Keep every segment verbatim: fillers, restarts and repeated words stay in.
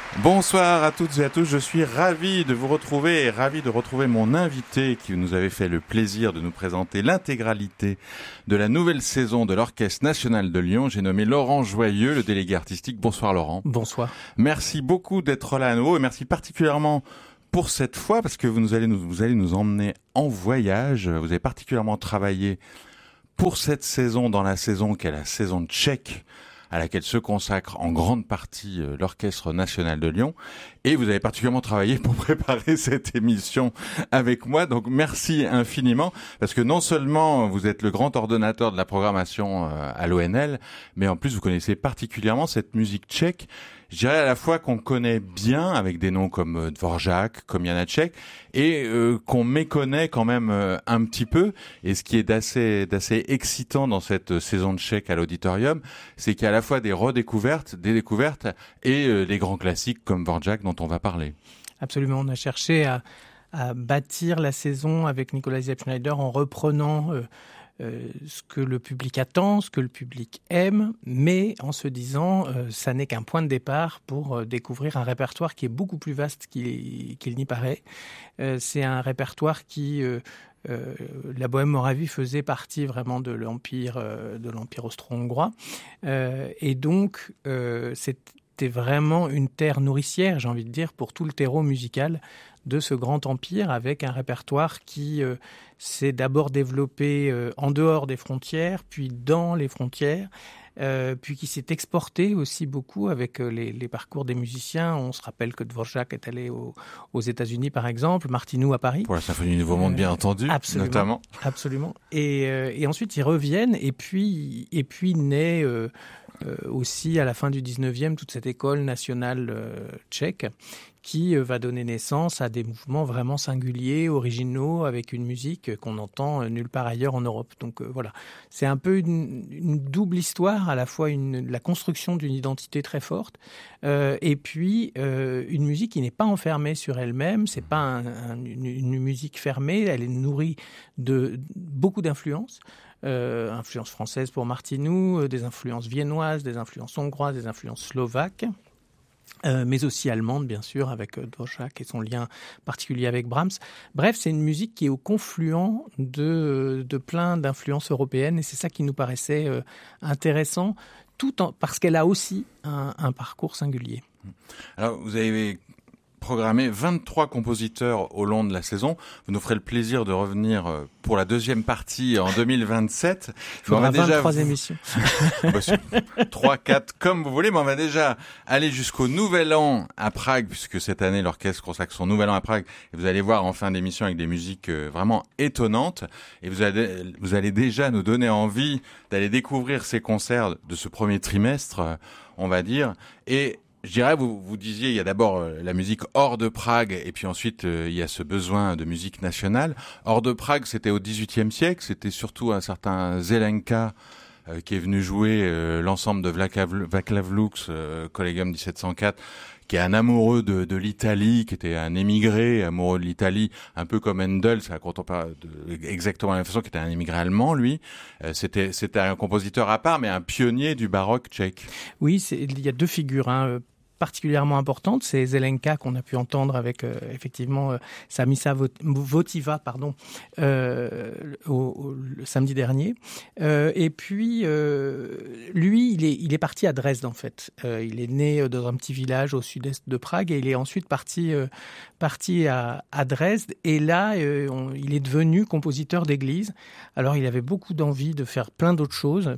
Bonsoir à toutes et à tous, je suis ravi de vous retrouver et ravi de retrouver mon invité qui nous avait fait le plaisir de nous présenter l'intégralité de la nouvelle saison de l'Orchestre National de Lyon. J'ai nommé Laurent Joyeux, le délégué artistique. Bonsoir Laurent. Bonsoir. Merci beaucoup d'être là à nouveau et merci particulièrement pour cette fois parce que vous, nous allez, nous, vous allez nous emmener en voyage. Vous avez particulièrement travaillé pour cette saison dans la saison qui est la saison tchèque, à laquelle se consacre en grande partie euh, l'Orchestre National de Lyon. Et vous avez particulièrement travaillé pour préparer cette émission avec moi. Donc merci infiniment, parce que non seulement vous êtes le grand ordonnateur de la programmation euh, à l'O N L, mais en plus vous connaissez particulièrement cette musique tchèque. Je dirais à la fois qu'on connaît bien avec des noms comme euh, Dvorak, comme Janáček, et euh, qu'on méconnaît quand même euh, un petit peu. Et ce qui est d'assez, d'assez excitant dans cette saison de tchèque à l'auditorium, c'est qu'il y a à la fois des redécouvertes, des découvertes et euh, des grands classiques comme Dvorak dont on va parler. Absolument, on a cherché à, à bâtir la saison avec Nicolas Ziep-Schneider en reprenant euh, Euh, ce que le public attend, ce que le public aime, mais en se disant euh, ça n'est qu'un point de départ pour euh, découvrir un répertoire qui est beaucoup plus vaste qu'il, qu'il n'y paraît. Euh, c'est un répertoire qui, euh, euh, la Bohème-Moravie faisait partie vraiment de l'empire, euh, de l'empire austro-hongrois, euh, et donc euh, c'était vraiment une terre nourricière, j'ai envie de dire, pour tout le terreau musical de ce grand empire, avec un répertoire qui euh, s'est d'abord développé euh, en dehors des frontières, puis dans les frontières, euh, puis qui s'est exporté aussi beaucoup avec euh, les, les parcours des musiciens. On se rappelle que Dvorak est allé au, aux États-Unis, par exemple, Martineau à Paris. Pour la Symphonie du Nouveau Monde, bien euh, entendu, absolument, notamment. Absolument. Et, euh, et ensuite, ils reviennent, et puis, et puis naît euh, euh, aussi, à la fin du dix-neuvième, toute cette école nationale euh, tchèque, qui va donner naissance à des mouvements vraiment singuliers, originaux, avec une musique qu'on entend nulle part ailleurs en Europe. Donc euh, voilà, c'est un peu une, une double histoire, à la fois une, la construction d'une identité très forte, euh, et puis euh, une musique qui n'est pas enfermée sur elle-même, c'est pas un, un, une, une musique fermée, elle est nourrie de beaucoup d'influences. Euh, influences françaises pour Martineau, euh, des influences viennoises, des influences hongroises, des influences slovaques. Euh, mais aussi allemande, bien sûr, avec euh, Dvorak et son lien particulier avec Brahms. Bref, c'est une musique qui est au confluent de, de plein d'influences européennes, et c'est ça qui nous paraissait euh, intéressant, tout en, parce qu'elle a aussi un, un parcours singulier. Alors, vous avez programmé vingt-trois compositeurs au long de la saison. Vous nous ferez le plaisir de revenir pour la deuxième partie en deux mille vingt-sept. Il faudra vingt-trois déjà... émissions. trois, quatre, comme vous voulez, mais on va déjà aller jusqu'au Nouvel An à Prague, puisque cette année, l'orchestre consacre son Nouvel An à Prague. Et vous allez voir en fin d'émission avec des musiques vraiment étonnantes. Et vous allez, vous allez déjà nous donner envie d'aller découvrir ces concerts de ce premier trimestre, on va dire. Et je dirais, vous, vous disiez, il y a d'abord euh, la musique hors de Prague, et puis ensuite, euh, il y a ce besoin de musique nationale. Hors de Prague, c'était au dix-huitième siècle, c'était surtout un certain Zelenka euh, qui est venu jouer euh, l'ensemble de Václav Lux, euh, Collegium dix-sept cent quatre, qui est un amoureux de, de l'Italie, qui était un émigré amoureux de l'Italie, un peu comme Handel, ça quand on parle de, exactement la même façon, qui était un émigré allemand, lui. Euh, c'était, c'était un compositeur à part, mais un pionnier du baroque tchèque. Oui, c'est, il y a deux figures, hein, particulièrement importante, c'est Zelenka qu'on a pu entendre avec euh, effectivement euh, Samisa Votiva, pardon, euh, au, au, le samedi dernier. Euh, et puis euh, lui, il est il est parti à Dresde en fait. Euh, il est né dans un petit village au sud-est de Prague et il est ensuite parti euh, parti à, à Dresde. Et là, euh, on, il est devenu compositeur d'église. Alors, il avait beaucoup d'envie de faire plein d'autres choses.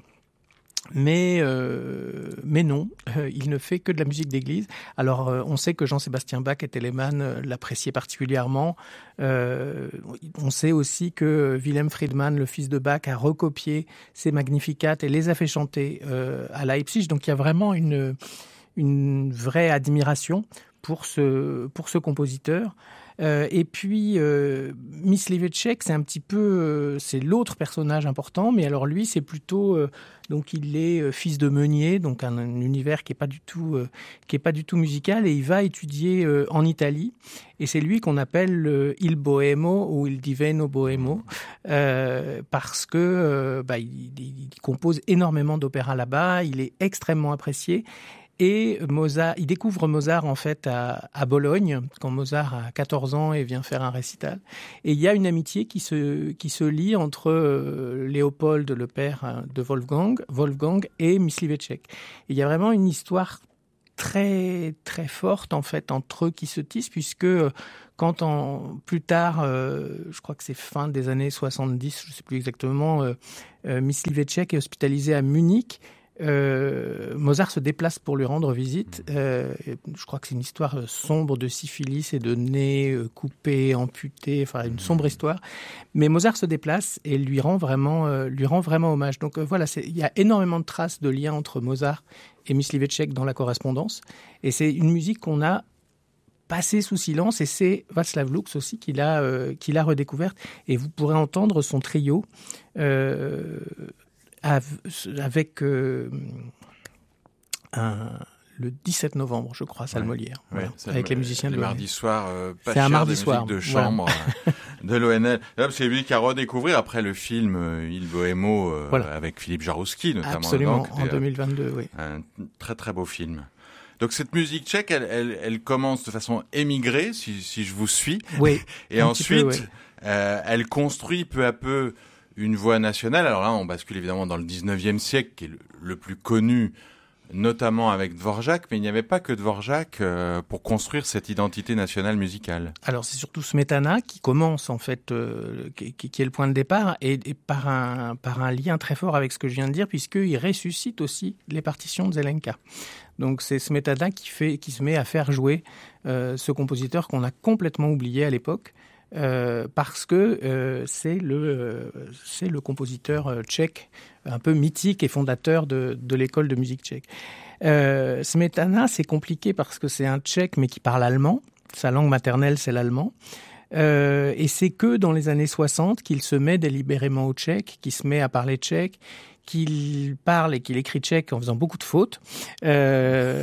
Mais, euh, mais non, euh, il ne fait que de la musique d'église. Alors, euh, on sait que Jean-Sébastien Bach et Telemann euh, l'appréciaient particulièrement. Euh, on sait aussi que Wilhelm Friedmann, le fils de Bach, a recopié ses Magnificats et les a fait chanter euh, à Leipzig. Donc, il y a vraiment une, une vraie admiration pour ce, pour ce compositeur. Euh, et puis, euh, Mysliveček, c'est un petit peu, euh, c'est l'autre personnage important, mais alors lui, c'est plutôt, euh, donc il est euh, fils de meunier, donc un, un univers qui est pas du tout, euh, qui est pas du tout musical, et il va étudier euh, en Italie, et c'est lui qu'on appelle euh, il Bohemo ou il Divino Bohemo, euh, parce que euh, bah, il, il compose énormément d'opéras là-bas, il est extrêmement apprécié. Et Mozart, il découvre Mozart en fait à, à Bologne quand Mozart a quatorze ans et vient faire un récital. Et il y a une amitié qui se qui se lie entre euh, Léopold, le père de Wolfgang, Wolfgang et Mysliveček. Il y a vraiment une histoire très très forte en fait entre eux qui se tisse, puisque quand en plus tard, euh, je crois que c'est fin des années soixante-dix, je sais plus exactement, euh, euh, Mysliveček est hospitalisé à Munich. Euh, Mozart se déplace pour lui rendre visite. Euh, je crois que c'est une histoire sombre de syphilis et de nez euh, coupé, amputé, enfin une sombre histoire. Mais Mozart se déplace et lui rend vraiment, euh, lui rend vraiment hommage. Donc euh, voilà, c'est, il y a énormément de traces de liens entre Mozart et Mysliveček dans la correspondance. Et c'est une musique qu'on a passée sous silence, et c'est Václav Lux aussi qui l'a, euh, qui l'a redécouverte. Et vous pourrez entendre son trio. Euh, avec euh, un, le dix-sept novembre, je crois, salle ouais, Molière, ouais, voilà, avec le, les musiciens les de mardi soir, euh, pas c'est cher, un mardi des soir musiques de chambre voilà. de l'O N L. Là, c'est lui qui a redécouvert après le film euh, Il Bohémo euh, voilà. avec Philippe Jarouski notamment. Absolument, dedans, en deux mille vingt-deux, oui. Un très très beau film. Donc cette musique tchèque, elle, elle, elle commence de façon émigrée, si, si je vous suis. Oui. Et ensuite, peu, oui. euh, elle construit peu à peu une voix nationale. Alors là, on bascule évidemment dans le dix-neuvième siècle, qui est le, le plus connu, notamment avec Dvorak, mais il n'y avait pas que Dvorak euh, pour construire cette identité nationale musicale. Alors c'est surtout Smetana qui commence en fait, euh, qui, qui est le point de départ, et, et par un par un lien très fort avec ce que je viens de dire, puisqu'il ressuscite aussi les partitions de Zelenka. Donc c'est Smetana qui fait, qui se met à faire jouer euh, ce compositeur qu'on a complètement oublié à l'époque. Euh, parce que euh, c'est le euh, c'est le compositeur euh, tchèque un peu mythique et fondateur de de l'école de musique tchèque. Euh, Smetana, c'est compliqué parce que c'est un tchèque mais qui parle allemand. Sa langue maternelle, c'est l'allemand. Euh, et c'est que dans les années soixante qu'il se met délibérément au tchèque, qu'il se met à parler tchèque, qu'il parle et qu'il écrit tchèque en faisant beaucoup de fautes. Euh...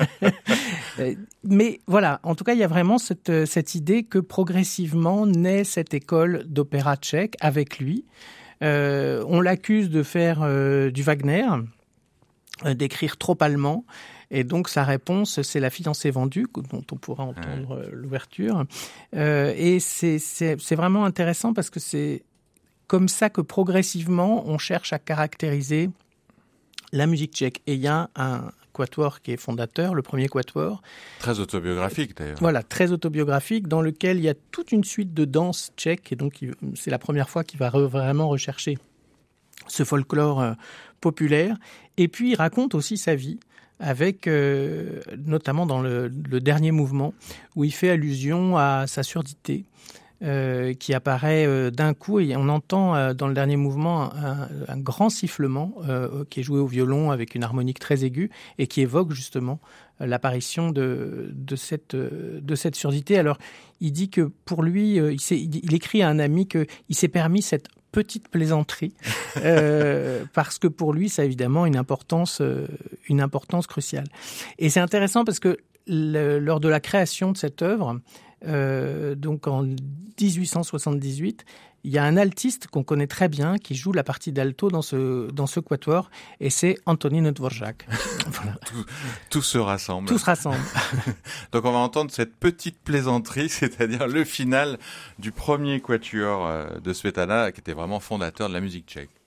Mais voilà, en tout cas, il y a vraiment cette, cette idée que progressivement naît cette école d'opéra tchèque avec lui. Euh, on l'accuse de faire euh, du Wagner, euh, d'écrire trop allemand. Et donc, sa réponse, c'est La fiancée vendue, dont on pourra entendre euh, l'ouverture. Euh, et c'est, c'est, c'est vraiment intéressant parce que c'est comme ça que progressivement, on cherche à caractériser la musique tchèque. Et il y a un quatuor qui est fondateur, le premier quatuor. Très autobiographique d'ailleurs. Voilà, très autobiographique, dans lequel il y a toute une suite de danses tchèques. Et donc, c'est la première fois qu'il va re- vraiment rechercher ce folklore euh, populaire. Et puis, il raconte aussi sa vie, avec euh, notamment dans le, le dernier mouvement, où il fait allusion à sa surdité, Euh, qui apparaît euh, d'un coup, et on entend euh, dans le dernier mouvement un, un grand sifflement euh, qui est joué au violon avec une harmonique très aiguë et qui évoque justement euh, l'apparition de, de, cette, euh, de cette surdité. Alors, il dit que pour lui, euh, il, s'est, il écrit à un ami qu'il s'est permis cette petite plaisanterie euh, parce que pour lui, ça a évidemment une importance, euh, une importance cruciale. Et c'est intéressant parce que le, lors de la création de cette œuvre, Euh, donc en dix-huit cent soixante-dix-huit, il y a un altiste qu'on connaît très bien qui joue la partie d'alto dans ce dans ce quatuor, et c'est Antonín Dvořák. Voilà. Tout, tout se rassemble. Tout se rassemble. Donc on va entendre cette petite plaisanterie, c'est-à-dire le final du premier quatuor de Smetana, qui était vraiment fondateur de la musique tchèque.